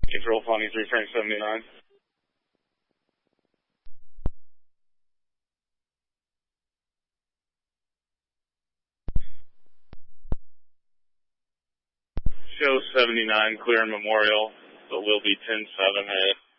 Control Pawnee 3 frame 79. Show 79, clear and Memorial, so we'll be 10-7 ahead.